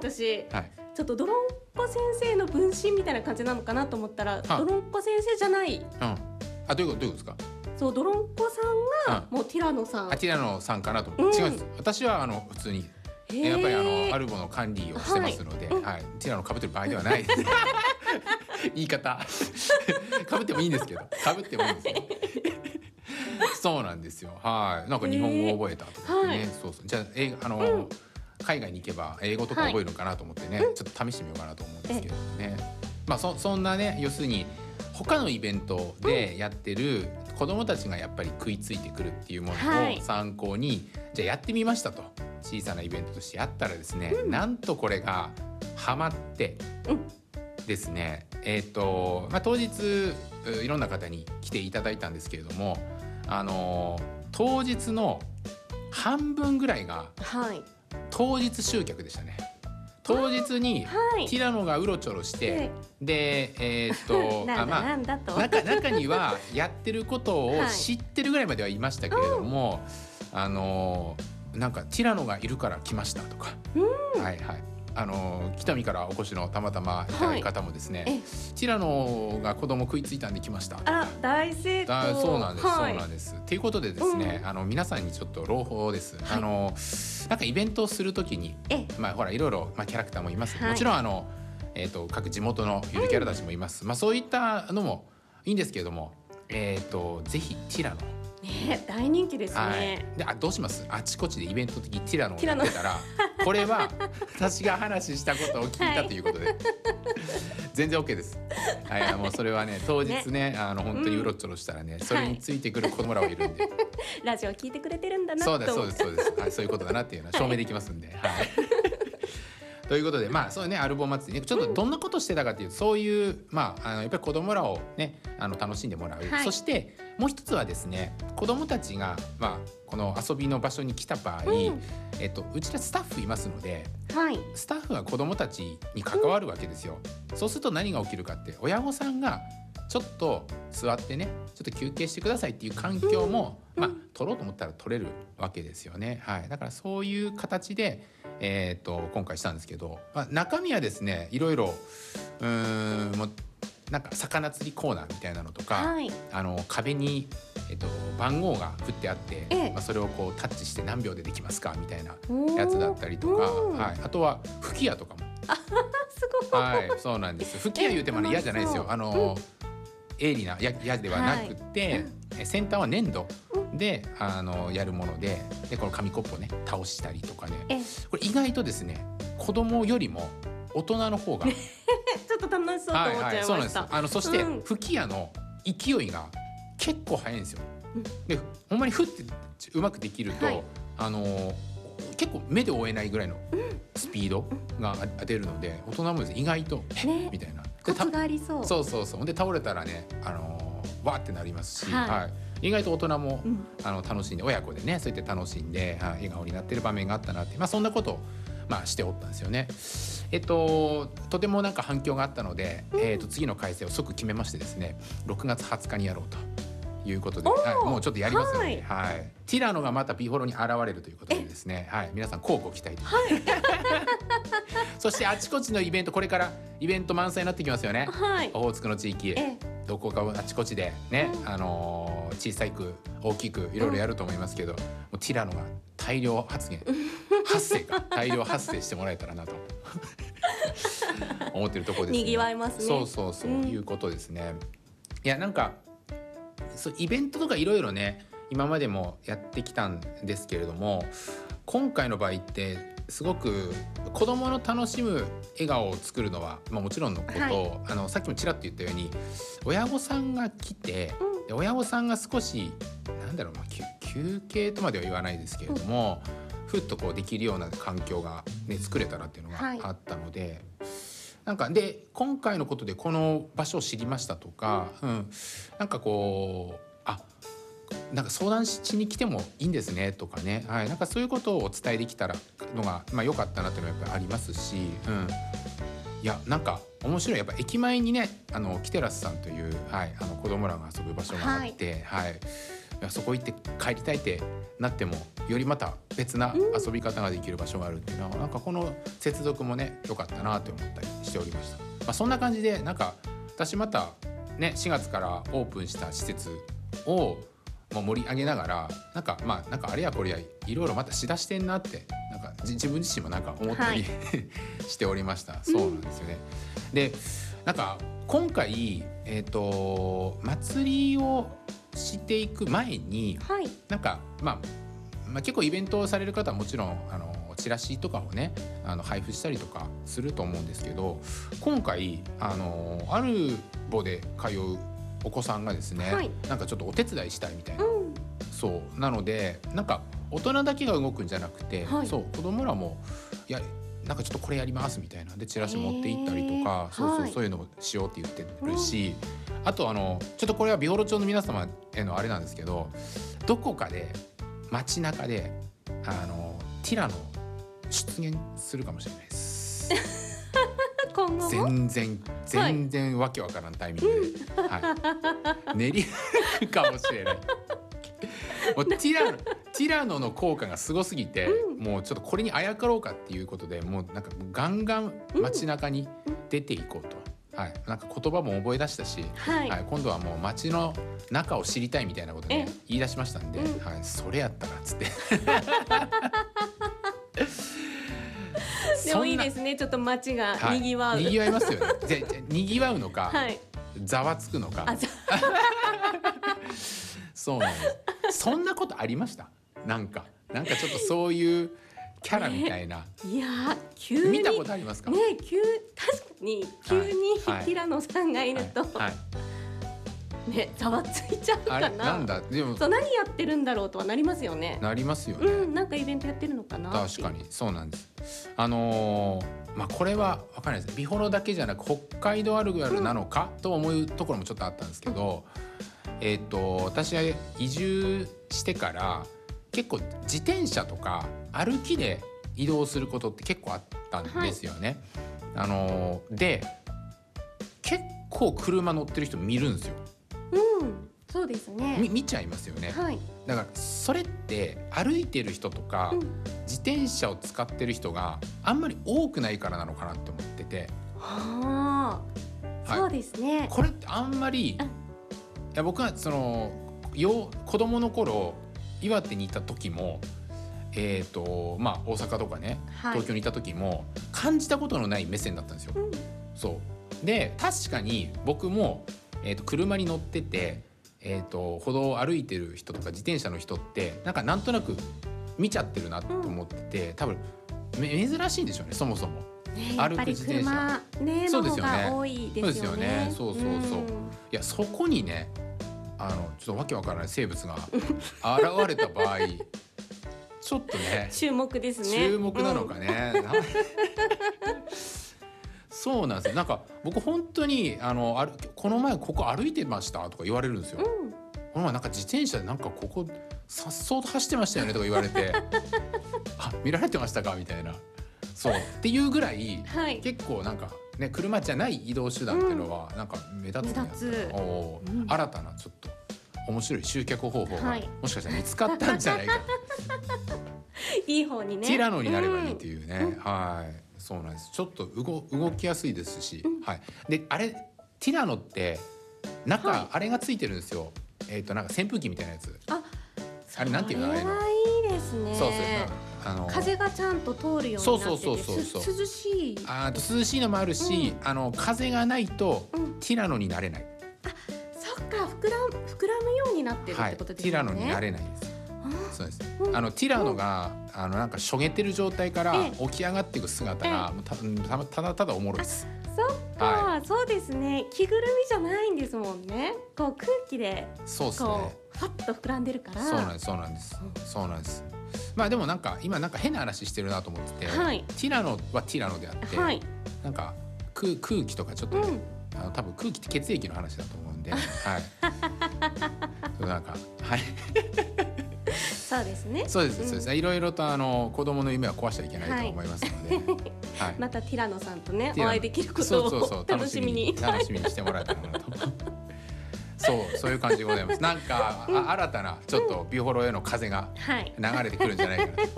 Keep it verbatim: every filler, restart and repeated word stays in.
私、 はい、 ちょっとドロンコ先生の分身みたいな感じなのかなと思ったら、ドロンコ先生じゃない、うん、 あ、どういうことどういうことですか。 そう、ドロンコさんがもうティラノさん、 あ、ティラノさんかなと思って、うん、違うんです。私はあの普通にやっぱりあのアルボの管理をしてますので、はいはい、ティラノ被ってる場合ではないです言い方被ってもいいんですけど、被ってもいいんですよそうなんですよ。はい、なんか日本語を覚えたとかね、はい、そうそう。じゃあ英あの、うん、海外に行けば英語とか覚えるのかなと思ってね、はい、ちょっと試してみようかなと思うんですけどね。まあ そ, そんなね、要するに他のイベントでやってる子どもたちがやっぱり食いついてくるっていうものを参考に、はい、じゃあやってみましたと、小さなイベントとしてやったらですね、うん、なんとこれがハマってですね、うん、えっ、ー、と、まあ、当日いろんな方に来ていただいたんですけれども、あの当日の半分ぐらいが当日集客でしたね。当日にティラノがうろちょろして、はい、で、えー、っとなんだなんだとあ、まあ、中, 中にはやってることを知ってるぐらいまではいましたけれども、はい、あのなんかティラノがいるから来ましたとか、うん、はいはい、あの北見からお越しのたまたまいただいた方もですね、はい、ティラノが子供食いついたんで来ましたとか、 あ、大成功。 そうなんです、はい、そうなんです。ということでですね、うん、あの皆さんにちょっと朗報です、はい、あのなんかイベントをするときに、まあほらいろいろ、まあ、キャラクターもいます、はい、もちろんあの、えー、と各地元のゆるキャラたちもいます、うん、まあ、そういったのもいいんですけれども、えー、とぜひティラノね、大人気ですね、はい、 で、あ、どうします？あちこちでイベント的にティラノをやってたらこれは私が話したことを聞いたということで、はい、全然 OK です、はい、もうそれはね当日 ね, ねあの本当にうろちょろしたらね、うん、それについてくる子供らはいるんで、はい、 ラジオ聞いてくれてるんだなと。 そうですそうですそうです、はい、そういうことだなっていうのは証明できますんで、はい、はいということで、まあそうね、アルボ祭りね、ちょっとどんなことしてたかっていうと、そういうまああのやっぱり子供らをね、あの楽しんでもらう、はい、そしてもう一つはですね、子供たちがまあこの遊びの場所に来た場合、うん、えっとうちでスタッフいますので、はい、スタッフは子供たちに関わるわけですよ、うん、そうすると何が起きるかって、親御さんがちょっと座ってね、ちょっと休憩してくださいっていう環境も、うん、まあ取ろうと思ったら取れるわけですよね、はい、だからそういう形でえー、と今回したんですけど、まあ、中身はですね、いろいろうーんもうなんか魚釣りコーナーみたいなのとか、はい、あの壁に、えー、と番号が振ってあって、ええ、まあ、それをこうタッチして何秒でできますかみたいなやつだったりとか、はい、あとは吹き矢とかもすごい、 はい、そうなんです。吹き矢言うても嫌じゃないですよ、あの、うん、鋭利な矢ではなくて、はい、先端は粘土であのやるもので、でこの紙コップをね倒したりとかね、これ意外とですね、子供よりも大人の方がちょっと楽しそうと思っちゃいました、はいはい、そうなんです。 あのそして、うん、吹き矢の勢いが結構早いんですよ、うん、でほんまにふってうまくできると、はい、あの結構目で追えないぐらいのスピードが出るので、大人もですね、意外とね、 みたいなコツがありそう。 そうそうそう。で倒れたらね、あのー、わーってなりますし、はいはい、意外と大人も、うん、あの楽しんで、親子でねそうやって楽しんで、はい、笑顔になってる場面があったなって、まあ、そんなことを、まあ、しておったんですよね。えっととてもなんか反響があったので、うん、えー、と次の開催を即決めましてですね、ろくがつはつかにやろうということで、はい、もうちょっとやりますので、はいはい、ティラノがまたビフォロに現れるということでですね、はい、皆さん乞うご期待と、はい、そしてあちこちのイベント、これからイベント満載になってきますよね、はい、オホーツクの地域、どこかあちこちでね、うん、あのー、小さく大きくいろいろやると思いますけど、うん、もうティラノが大量発言発生か大量発生してもらえたらなと思ってるところですね。 にぎわいますね。 そうそうそう、うん、いうことですね。いやなんかそうイベントとかいろいろね今までもやってきたんですけれども、今回の場合ってすごく子どもの楽しむ笑顔を作るのは、まあ、もちろんのこと、はい、あのさっきもちらっと言ったように親御さんが来て、うん、で親御さんが少しなんだろう、まあ、休憩とまでは言わないですけれども、うん、ふっとこうできるような環境が、ね、作れたらっていうのがあったので、はい、なんかで今回のことでこの場所を知りましたとか、うんうん、なんかこうあなんか相談しに来てもいいんですねとかね、はい、なんかそういうことをお伝えできたらのが、まあ、良かったなっていうのはやっぱりありますし、うん、いやなんか面白い。やっぱ駅前にねあのキテラスさんという、はい、あの子供らが遊ぶ場所があって、はいはい、 やそこ行って帰りたいってなってもよりまた別な遊び方ができる場所があるっていうのは、うん、なんかこの接続もね良かったなと思ったりしておりました。まあ、そんな感じでなんか私またねしがつからオープンした施設をもう盛り上げながらなんかまあなんかあれやこれやいろいろまたしだしてんなってなんか自分自身もなんか思ったり、はい、しておりました。そうなんですよね。うん、でなんか今回えっと祭りをしていく前に、はい、なんかまあまあ、結構イベントをされる方はもちろんあのチラシとかをねあの配布したりとかすると思うんですけど、今回あのある母で通うお子さんがですね、はい、なんかちょっとお手伝いしたいみたいな、うん、そうなのでなんか大人だけが動くんじゃなくて、はい、そう子供らもいやなんかちょっとこれやりますみたいなでチラシ持って行ったりとか、そうそう、はい、そういうのをしようって言ってるし、うん、あとあのちょっとこれは美幌町の皆様へのあれなんですけど、どこかで街中であのティラノ出現するかもしれないです今後も全然全然わけわからんタイミングで、はいはい、練り歩くかもしれないもうティラノティラノの効果がすごすぎて、うん、もうちょっとこれにあやかろうかっていうことでもうなんかガンガン街中に出ていこうと、うん、はい、なんか言葉も覚え出したし、はいはい、今度はもう街の中を知りたいみたいなことね言い出しましたんで、うん、はい、それやったらっつってでもいいですね、ちょっと街がにぎわう、はい、 にぎわいますよねじゃじゃにぎわうのか、はい、ざわつくのかそうなんです。そんなことありました？なんかなんかちょっとそういうキャラみたいな、 ね、いや急に見たことありますか？ ね、急確かに急に、はい、ティラノさんがいると、はいはいね、ざわついちゃうかな。あれなんだでもそう何やってるんだろうとはなりますよね。 なりますよね、 うん、なんかイベントやってるのかな。 確かにそうなんです。あのー、まあこれは分からないです。美幌だけじゃなく北海道あるあるなのか、うん、と思うところもちょっとあったんですけど、うん、えっと私は移住してから結構自転車とか歩きで移動することって結構あったんですよね、はい、あのー、で結構車乗ってる人見るんですよ。 うん、そうですね。 み見ちゃいますよね、はい、だからそれって歩いてる人とか、うん、自転車を使ってる人があんまり多くないからなのかなって思ってて、 はあ、はい、そうですね。 これってあんまり、いや僕はそのよ子供の頃岩手にいた時もえーとまあ、大阪とかね、はい、東京にいた時も感じたことのない目線だったんですよ、うん、そうで確かに僕もえー、と車に乗ってて、えー、と歩道を歩いてる人とか自転車の人ってなんかなんとなく見ちゃってるなと思ってて、うん、多分珍しいんでしょうねそもそも、 ね、歩く自転車、ね、そうですよね、多いですよね。 そうですよね。そうそうそう、うん、いやそこにねあのちょっとわけわからない生物が現れた場合ちょっとね注目ですね。 注目なのかね、うんそうなんですよ。なんか僕本当にあのあるこの前ここ歩いてましたとか言われるんですよ、うん、この前なんか自転車でなんかここさっそうと走ってましたよねとか言われてあ見られてましたかみたいな、そうっていうぐらい、はい、結構なんかね車じゃない移動手段っていうのはなんか目立つね、うん、目立つ、お、うん、新たなちょっと面白い集客方法が、はい、もしかしたら見つかったんじゃないかいい方にねティラノになればいいっていうね、うん、はいそうなんです。ちょっと 動, 動きやすいですし、うん、はい。であれティラノって中、はい、あれがついてるんですよ。えっ、ー、となんか扇風機みたいなやつ。あ、 あれなんていうのあれの。いいですね。そうそう。あの風がちゃんと通るようになってて、そうそうそうそうそう。涼しい。 あと涼しいのもあるし、うん、あの風がないと、うん、ティラノになれない。 あ、そっか膨ら膨らむようになってるってことですね。 はい、ティラノになれないです。そうです。あのティラノが、うん、あのなんかしょげてる状態から起き上がっていく姿がた, た, ただただおもろいです。 そっか、はい、そうですね。着ぐるみじゃないんですもんね。こう空気でそうですね。 こうファッと膨らんでるから。 そうなんですそうなんです、うん、そうなんです。まあでもなんか今なんか変な話してるなと思ってて、はい、ティラノはティラノであって、はい、なんか 空, 空気とかちょっとね、うん、あの多分空気って血液の話だと思うんで、はい。なんかはい。 そうですね。 そうですそうです、うん、いろいろとあの子供の夢は壊しちゃいけないと思いますので、はいはい、 またティラノさんとねお会いできることを楽しみに楽しみにしてもらえたらなとそうそういう感じでございます。なんか、あ新たなちょっとビホロへの風が流れてくるんじゃないかな、